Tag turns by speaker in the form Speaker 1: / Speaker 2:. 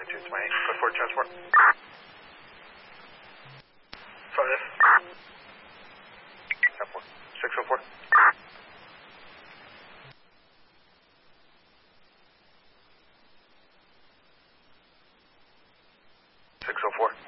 Speaker 1: Two to my 8. Code 4 transport. 5. 604. 604.